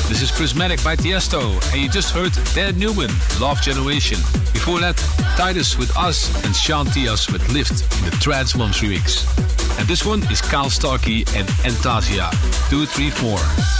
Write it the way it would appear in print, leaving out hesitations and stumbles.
This is Prismatic by Tiesto, and you just heard Dan Newman, Love Generation. Before that, Titus with Us and Sean Tias with Lift in the Trance Moms remix. And this one is Kyle Starkey and Entasia, 234.